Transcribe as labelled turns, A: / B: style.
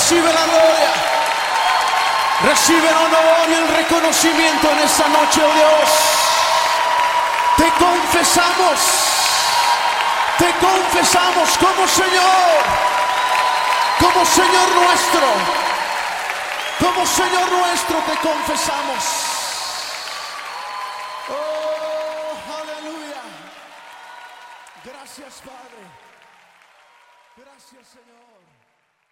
A: Recibe la gloria. Recibe el honor y el reconocimiento en esta noche, oh Dios. Te confesamos como Señor nuestro. Como Señor nuestro te confesamos. Oh, aleluya. Gracias, Padre. Gracias, Señor.